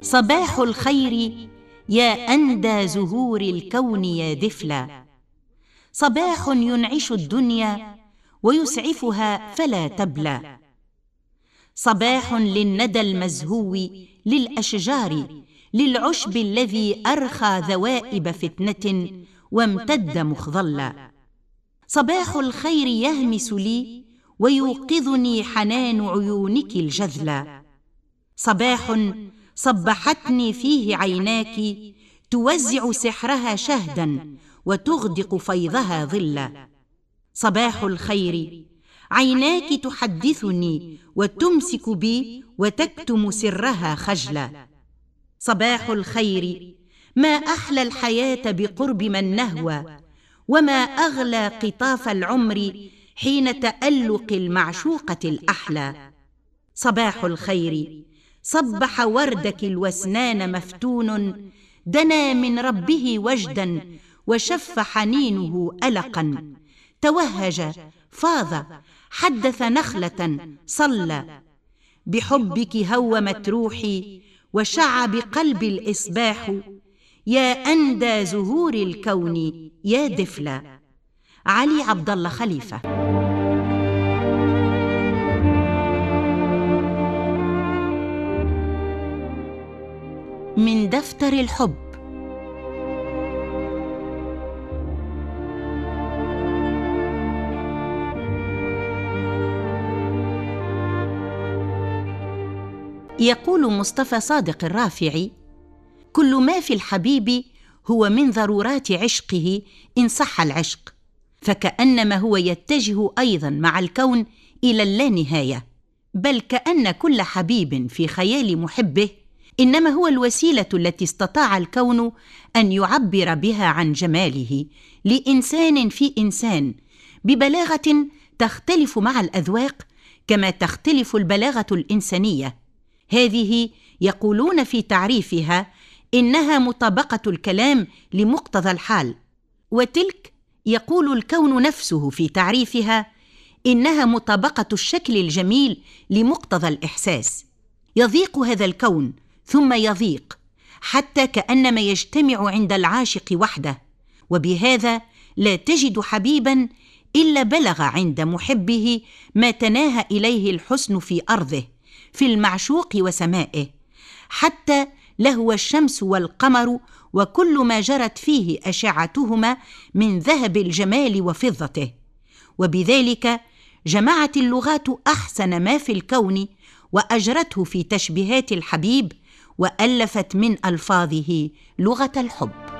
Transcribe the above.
صباح الخير يا أندى زهور الكون يا دفلا، صباح ينعش الدنيا ويسعفها فلا تبلى، صباح للندى المزهو للأشجار، للعشب الذي أرخى ذوائب فتنة وامتد مخضلا، صباح الخير يهمس لي ويوقظني حنان عيونك الجذلى، صباح صبحتني فيه عيناك توزع سحرها شهدا وتغدق فيضها ظلا، صباح الخير عيناك تحدثني وتمسك بي وتكتم سرها خجلا، صباح الخير ما أحلى الحياة بقرب من نهوى، وما أغلى قطاف العمر حين تألق المعشوقة الأحلى، صباح الخير صبح وردك الوسنان مفتون، دنا من ربه وجدا وشف حنينه ألقا، توهج فاض حدث نخلة صلى، بحبك هومت روحي وشع بقلبي الإصباح، يا أندى زهور الكون يا دفلا. علي عبد الله خليفة. من دفتر الحب. يقول مصطفى صادق الرافعي: كل ما في الحبيب هو من ضرورات عشقه إن صح العشق، فكأنما هو يتجه أيضا مع الكون إلى اللانهاية، بل كأن كل حبيب في خيال محبه إنما هو الوسيلة التي استطاع الكون أن يعبر بها عن جماله لإنسان في إنسان، ببلاغة تختلف مع الأذواق كما تختلف البلاغة الإنسانية. هذه يقولون في تعريفها إنها مطابقة الكلام لمقتضى الحال، وتلك يقول الكون نفسه في تعريفها إنها مطابقة الشكل الجميل لمقتضى الإحساس. يضيق هذا الكون ثم يضيق حتى كأنما يجتمع عند العاشق وحده، وبهذا لا تجد حبيبا إلا بلغ عند محبه ما تناهى إليه الحسن في أرضه في المعشوق وسمائه، حتى لهو الشمس والقمر وكل ما جرت فيه أشعتهما من ذهب الجمال وفضته. وبذلك جمعت اللغات أحسن ما في الكون وأجرته في تشبيهات الحبيب، وألفت من ألفاظه لغة الحب.